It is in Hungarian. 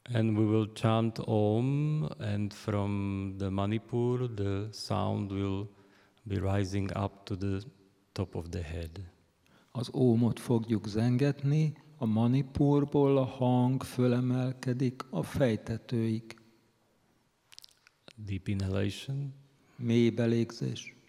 And we will chant Om, and from the Manipur, the sound will be rising up to the top of the head. Az ómot fogjuk zengetni, a Manipurból a hang fölemelkedik a fejtetőig. Deep inhalation. Mély belégzés.